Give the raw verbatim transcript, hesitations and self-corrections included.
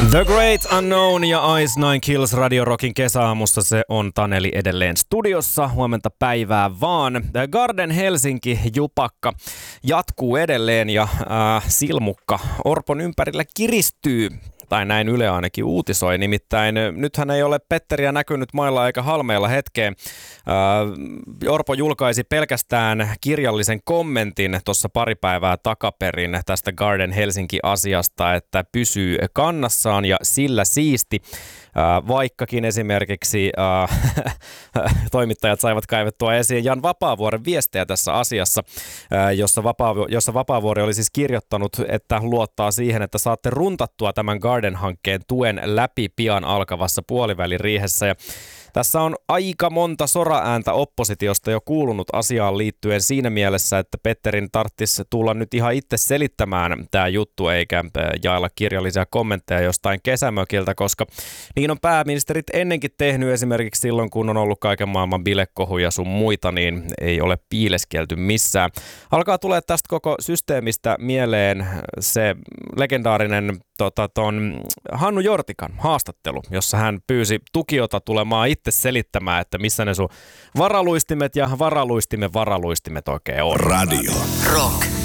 The Great Unknown ja Ice Nine Kills Radio Rockin kesäaamussa, se on Taneli edelleen studiossa. Huomenta päivää vaan. Garden Helsinki jupakka jatkuu edelleen ja äh, silmukka Orpon ympärillä kiristyy. Tai näin Yle ainakin uutisoi. Nimittäin nythän ei ole Petteriä näkynyt mailla eikä halmeilla hetkeen. Äh, Orpo julkaisi pelkästään kirjallisen kommentin tuossa pari päivää takaperin tästä Garden Helsinki-asiasta, että pysyy kannassaan ja sillä siisti. Äh, vaikkakin esimerkiksi äh, toimittajat saivat kaivettua esiin Jan Vapaavuoren viestejä tässä asiassa, äh, jossa, Vapaa, jossa Vapaavuori oli siis kirjoittanut, että luottaa siihen, että saatte runtattua tämän Garden-hankkeen tuen läpi pian alkavassa puoliväliriihessä. Ja tässä on aika monta soraääntä oppositiosta jo kuulunut asiaan liittyen siinä mielessä, että Petterin tarvitsisi tulla nyt ihan itse selittämään tämä juttu eikä jaella kirjallisia kommentteja jostain kesämökiltä, koska niin on pääministerit ennenkin tehnyt esimerkiksi silloin, kun on ollut kaiken maailman bilekohuja sun muita, niin ei ole piileskelty missään. Alkaa tulee tästä koko systeemistä mieleen se legendaarinen tota, ton Hannu Jortikan haastattelu, jossa hän pyysi tukiota tulemaan itse selittämään, että missä ne sun varaluistimet ja varaluistimen varaluistimet oikein on. Radio Rock.